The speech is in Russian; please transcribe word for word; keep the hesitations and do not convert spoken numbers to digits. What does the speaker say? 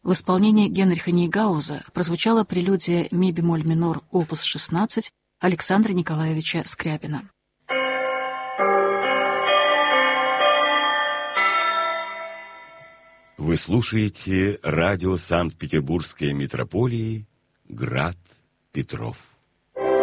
В исполнении Генриха Нейгауза прозвучала прелюдия ми-бемоль минор опус шестнадцать Александра Николаевича Скрябина. Вы слушаете радио Санкт-Петербургской митрополии «Град Петров».